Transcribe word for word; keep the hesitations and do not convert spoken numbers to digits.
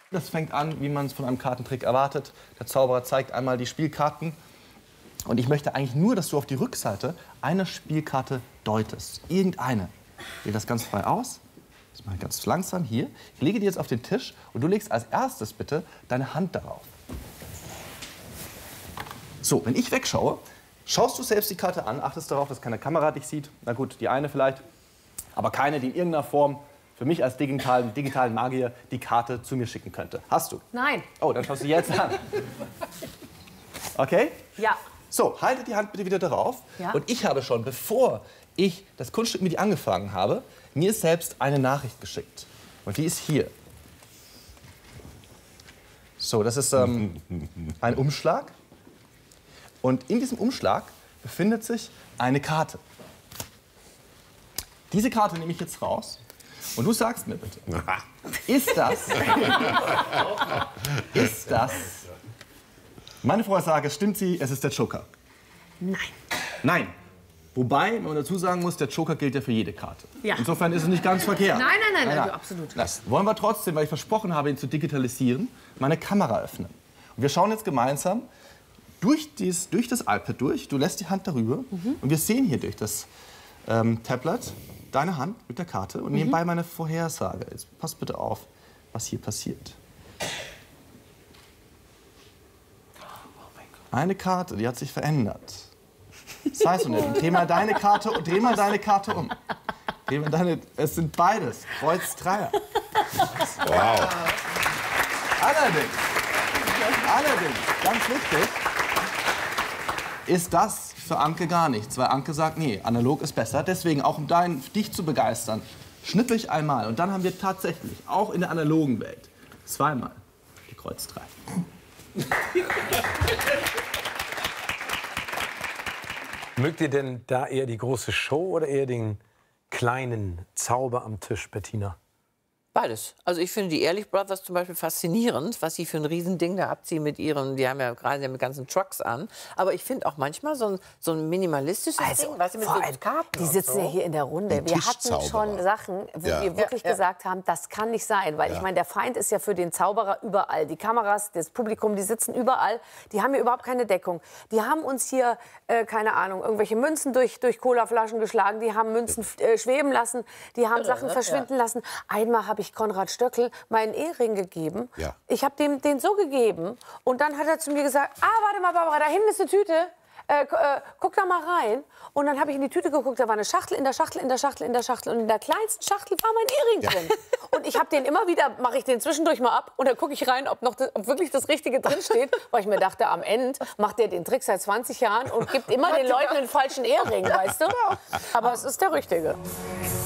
Das fängt an, wie man es von einem Kartentrick erwartet. Der Zauberer zeigt einmal die Spielkarten. Und ich möchte eigentlich nur, dass du auf die Rückseite eine Spielkarte deutest. Irgendeine. Ich wähle das ganz frei aus. Das mache ich ganz langsam hier. Ich lege die jetzt auf den Tisch und du legst als erstes bitte deine Hand darauf. So, wenn ich wegschaue, schaust du selbst die Karte an, achtest darauf, dass keine Kamera dich sieht. Na gut, die eine vielleicht, aber keine, die in irgendeiner Form für mich als digitalen, digitalen Magier die Karte zu mir schicken könnte. Hast du? Nein. Oh, dann schaust du jetzt an. Okay? Ja. So, halte die Hand bitte wieder darauf. Ja. Und ich habe schon, bevor ich das Kunststück mit dir angefangen habe, mir selbst eine Nachricht geschickt. Und die ist hier. So, das ist ähm, ein Umschlag. Und in diesem Umschlag befindet sich eine Karte. Diese Karte nehme ich jetzt raus. Und du sagst mir bitte, ist das, ist das, meine Vorhersage, stimmt sie, es ist der Joker? Nein. Nein. Wobei man dazu sagen muss, der Joker gilt ja für jede Karte. Ja. Insofern ist es nicht ganz verkehrt. Nein, nein, nein, nein, also nein. absolut. Das wollen wir trotzdem, weil ich versprochen habe, ihn zu digitalisieren, meine Kamera öffnen. Und wir schauen jetzt gemeinsam durch, dies, durch das iPad durch. Du lässt die Hand darüber. Mhm. Und wir sehen hier durch das ähm, Tablet deine Hand mit der Karte und mhm. nebenbei meine Vorhersage. Jetzt pass bitte auf, was hier passiert. Eine Karte, die hat sich verändert. Das heißt, und jetzt dreh mal deine Karte und dreh mal deine Karte um. Dreh mal deine, es sind beides Kreuz Dreier. Wow. Allerdings, allerdings, ganz wichtig, ist das für Anke gar nichts, weil Anke sagt, nee, analog ist besser. Deswegen, auch um dein, dich zu begeistern, schnippe ich einmal. Und dann haben wir tatsächlich, auch in der analogen Welt, zweimal die Kreuz drei. Mögt ihr denn da eher die große Show oder eher den kleinen Zauber am Tisch, Bettina? Beides. Also ich finde die Ehrlich Brothers zum Beispiel faszinierend, was sie für ein Riesending da abziehen mit ihren, die haben ja gerade mit ganzen Trucks an. Aber ich finde auch manchmal so ein, so ein minimalistisches Also, Ding, weißt du, mit vor so allem, Karten die sitzen und so. ja hier in der Runde. Die Wir hatten Tischzauberer. schon Sachen, wo Ja. wir wirklich Ja, ja. gesagt haben, das kann nicht sein. Weil Ja. ich meine, der Feind ist ja für den Zauberer überall. Die Kameras, das Publikum, die sitzen überall. Die haben hier überhaupt keine Deckung. Die haben uns hier, äh, keine Ahnung, irgendwelche Münzen durch, durch Colaflaschen geschlagen. Die haben Münzen äh, schweben lassen. Die haben Sachen ne? verschwinden Ja. lassen. Einmal habe ich Konrad Stöckel meinen Ehering gegeben. Ja. Ich habe dem den so gegeben. Und dann hat er zu mir gesagt, ah, warte mal, Barbara, da hinten ist eine Tüte. Äh, äh, guck da mal rein. Und dann habe ich in die Tüte geguckt, da war eine Schachtel in der Schachtel, in der Schachtel, in der Schachtel. Und in der kleinsten Schachtel war mein Ehering drin. Und ich habe den immer wieder, mache ich den zwischendurch mal ab. Und dann gucke ich rein, ob, noch das, ob wirklich das Richtige drin steht. Weil ich mir dachte, am Ende macht der den Trick seit zwanzig Jahren und gibt immer den Leuten den falschen Ehering, weißt du? Aber es ist der Richtige.